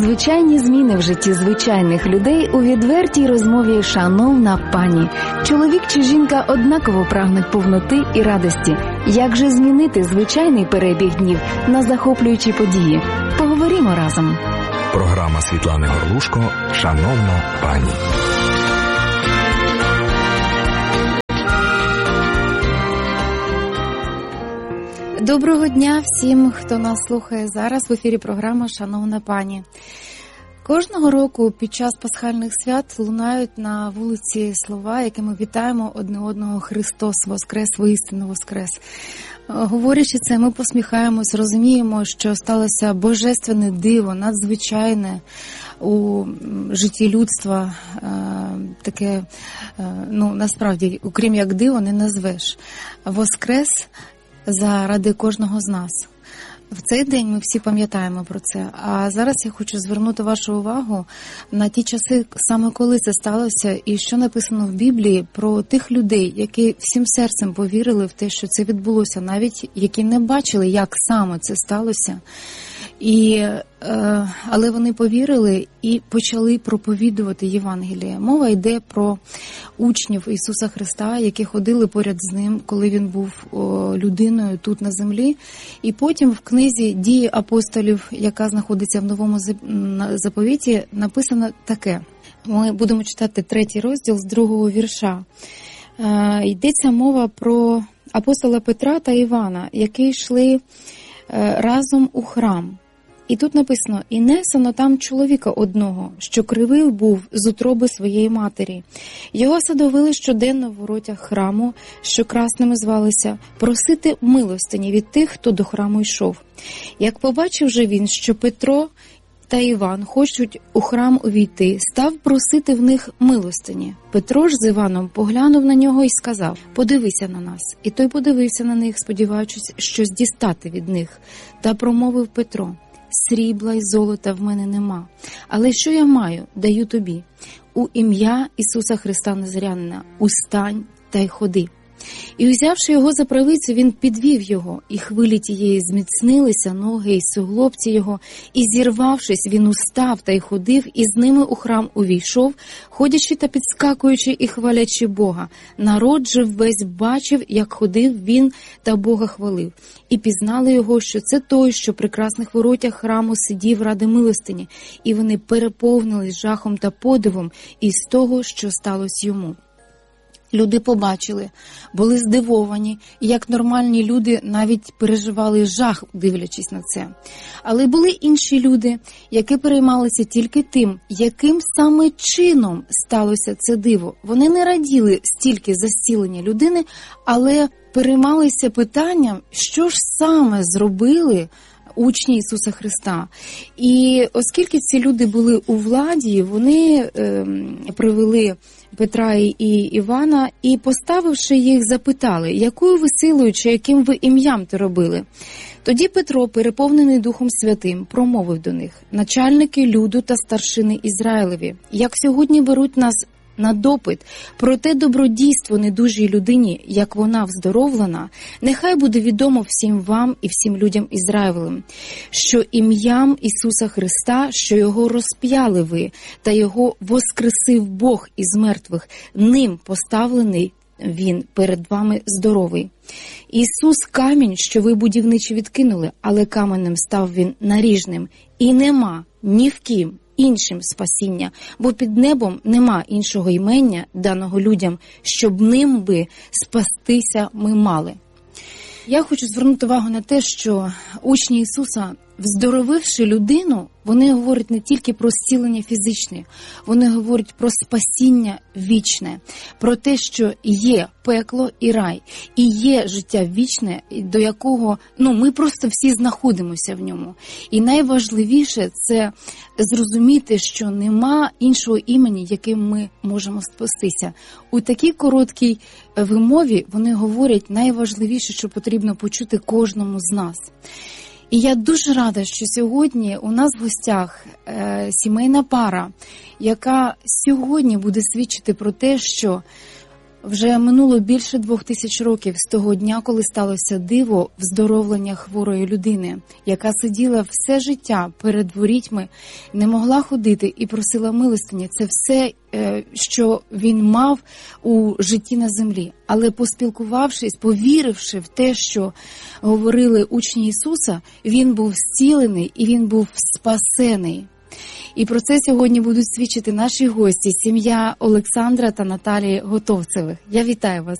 Надзвичайні зміни в житті звичайних людей у відвертій розмові «Шановна пані». Чоловік чи жінка однаково прагнуть повноти і радості. Як же змінити звичайний перебіг днів на захоплюючі події? Поговоримо разом. Програма Світлани Горлушко «Шановна пані». Доброго дня всім, хто нас слухає зараз. В ефірі програма «Шановна пані». Кожного року під час пасхальних свят лунають на вулиці слова, якими вітаємо одне одного: «Христос воскрес, воістину воскрес». Говорячи це, ми посміхаємось, розуміємо, що сталося божественне диво, надзвичайне у житті людства, таке, насправді, окрім як диво, не назвеш. Воскрес заради кожного з нас. В цей день ми всі пам'ятаємо про це. А зараз я хочу звернути вашу увагу на ті часи, саме коли це сталося, і що написано в Біблії про тих людей, які всім серцем повірили в те, що це відбулося, навіть які не бачили, як саме це сталося. Але вони повірили і почали проповідувати Євангеліє. Мова йде про учнів Ісуса Христа, які ходили поряд з Ним, коли Він був людиною тут на землі. І потім в книзі «Дії апостолів», яка знаходиться в Новому заповіті, написано таке. Ми будемо читати 3 розділ з 2 вірша. Йдеться мова про апостола Петра та Івана, які йшли разом у храм. І тут написано: «І несено там чоловіка одного, що кривий був з утроби своєї матері. Його садовили щоденно в воротях храму, що красними звалися, просити милостині від тих, хто до храму йшов. Як побачив же він, що Петро та Іван хочуть у храм увійти, став просити в них милостині. Петро ж з Іваном поглянув на нього і сказав: подивися на нас. І той подивився на них, сподіваючись щось дістати від них. Та промовив Петро: срібла й золота в мене нема, але що я маю, даю тобі. У ім'я Ісуса Христа Назарянина устань та й ходи. І, узявши його за правицю, він підвів його, і хвилі тієї зміцнилися ноги й суглобці його, і, зірвавшись, він устав та й ходив, і з ними у храм увійшов, ходячи та підскакуючи і хвалячи Бога. Народ же весь бачив, як ходив він та Бога хвалив. І пізнали його, що це той, що при красних воротях храму сидів ради милостині, і вони переповнились жахом та подивом із того, що сталося йому». Люди побачили, були здивовані, і як нормальні люди навіть переживали жах, дивлячись на це. Але були інші люди, які переймалися тільки тим, яким саме чином сталося це диво. Вони не раділи стільки за зцілення людини, але переймалися питанням, що ж саме зробили учні Ісуса Христа. І оскільки ці люди були у владі, вони привели Петра і Івана і, поставивши їх, запитали: якою ви силою чи яким ви ім'ям те робили? Тоді Петро, переповнений Духом Святим, промовив до них: начальники люду та старшини Ізраїлеві, як сьогодні беруть нас на допит про те добродійство недужій людині, як вона вздоровлена, нехай буде відомо всім вам і всім людям Ізраїлевим, що ім'ям Ісуса Христа, що його розп'яли ви, та його воскресив Бог із мертвих, ним поставлений він перед вами здоровий. Ісус камінь, що ви будівничі відкинули, але каменем став він наріжним, і нема ні в ким іншим спасіння, бо під небом нема іншого імення, даного людям, щоб ним би спастися ми мали». Я хочу звернути увагу на те, що учні Ісуса, вздоровивши людину, вони говорять не тільки про зцілення фізичне, вони говорять про спасіння вічне, про те, що є пекло і рай, і є життя вічне, до якого ми просто всі знаходимося в ньому. І найважливіше – це зрозуміти, що нема іншого імені, яким ми можемо спастися. У такій короткій вимові вони говорять найважливіше, що потрібно почути кожному з нас. І я дуже рада, що сьогодні у нас в гостях сімейна пара, яка сьогодні буде свідчити про те, що Вже минуло більше 2000 років з того дня, коли сталося диво вздоровлення хворої людини, яка сиділа все життя перед ворітьми, не могла ходити і просила милостині. Це все, що він мав у житті на землі. Але поспілкувавшись, повіривши в те, що говорили учні Ісуса, він був зцілений і він був спасений. І про це сьогодні будуть свідчити наші гості, сім'я Олександра та Наталії Готовцевих. Я вітаю вас.